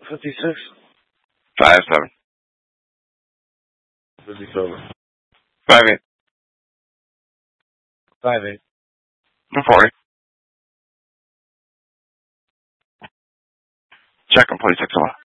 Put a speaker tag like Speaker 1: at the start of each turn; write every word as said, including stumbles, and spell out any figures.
Speaker 1: fifty-six.
Speaker 2: Five seven.
Speaker 1: fifty-seven.
Speaker 2: Five eight.
Speaker 1: Five eight.
Speaker 2: Forty. Check him, please. Six one.